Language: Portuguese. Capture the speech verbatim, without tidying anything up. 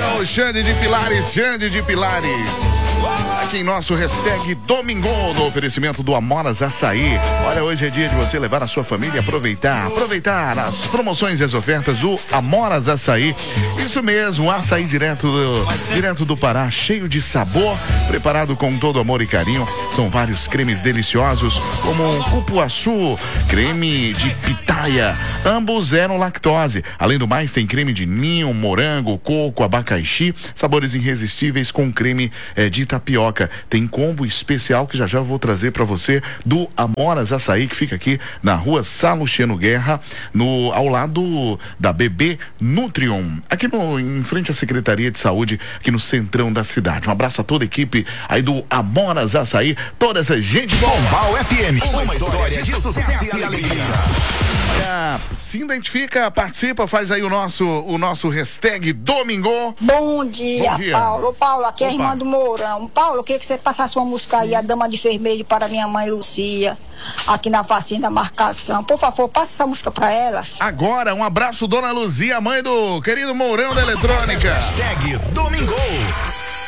É o Xande de Pilares, Xande de Pilares. Aqui em nosso hashtag Domingo, no oferecimento do Amoras Açaí. Olha, hoje é dia de você levar a sua família e aproveitar, aproveitar as promoções e as ofertas do Amoras Açaí. Isso mesmo, açaí direto do, direto do Pará, cheio de sabor, preparado com todo amor e carinho. São vários cremes deliciosos, como um cupuaçu, creme de pitaia, ambos zero lactose. Além do mais, tem creme de ninho, morango, coco, abacaxi, sabores irresistíveis com creme eh, de tapioca. Tem combo especial que já já vou trazer para você do Amoras Açaí, que fica aqui na rua Salustiano Guerra, no, ao lado da B B Nutrion, aqui no, em frente à Secretaria de Saúde, aqui no centrão da cidade. Um abraço a toda a equipe aí do Amoras Açaí, toda essa gente boa. Pombal F M, uma, uma história de sucesso e alegria. Olha, se identifica, participa, faz aí o nosso, o nosso hashtag Domingo. Bom dia, Bom dia. Paulo. Paulo, aqui é a Opa. irmã do Mourão. Paulo, eu queria que você passasse uma música aí, a Dama de Vermelho, para minha mãe Lucia, aqui na Fazenda Marcação. Por favor, passa essa música para ela. Agora, um abraço, dona Luzia, mãe do querido Mourão da Eletrônica. Hashtag Domingo.